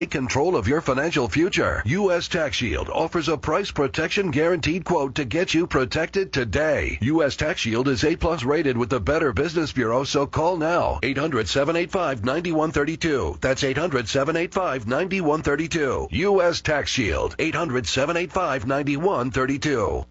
Take control of your financial future. U.S. Tax Shield offers a price protection guaranteed quote to get you protected today. U.S. Tax Shield is A+ rated with the Better Business Bureau, so call now. 800-785-9132. That's 800-785-9132. U.S. Tax Shield. 800-785-9132.